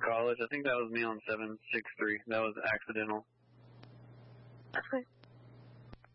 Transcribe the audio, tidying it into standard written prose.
College. I think that was me on 763. That was accidental. Okay.